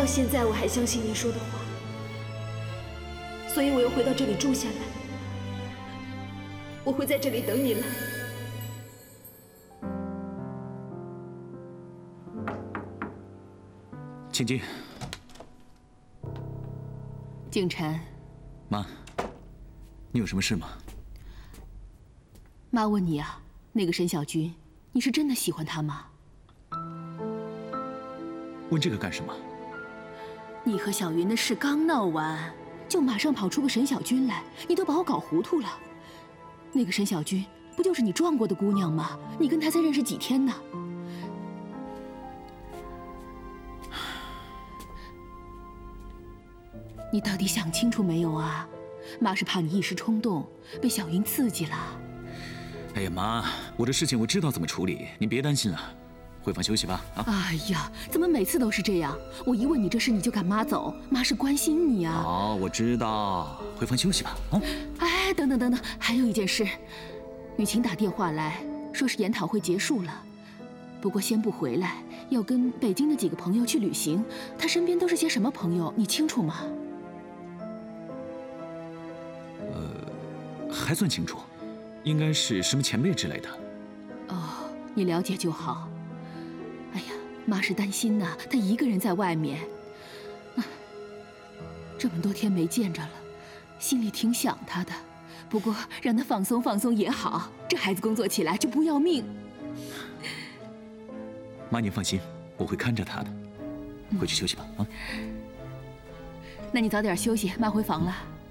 到现在我还相信你说的话，所以我又回到这里住下来。我会在这里等你来。 请进。 景晨， 妈，你有什么事吗？ 妈问你啊，那个沈小军，你是真的喜欢他吗？ 问这个干什么？ 你和小云的事刚闹完，就马上跑出个沈小军来，你都把我搞糊涂了。那个沈小军不就是你撞过的姑娘吗？你跟她才认识几天呢？你到底想清楚没有啊？妈是怕你一时冲动，被小云刺激了。 哎呀，妈，我的事情我知道怎么处理，您别担心了。回房休息吧，啊！ 哎呀，怎么每次都是这样？我一问你这事你就赶妈走，妈是关心你啊。 好，我知道，回房休息吧，啊！ 哎，等等等等，还有一件事，雨晴打电话来说是研讨会结束了，不过先不回来，要跟北京的几个朋友去旅行。她身边都是些什么朋友，你清楚吗？ 还算清楚，应该是什么前辈之类的。 哦，你了解就好。哎呀，妈是担心呐，她一个人在外面，这么多天没见着了，心里挺想她的。不过让她放松放松也好，这孩子工作起来就不要命。 妈，您放心，我会看着她的。回去休息吧，啊。 那你早点休息，妈回房了。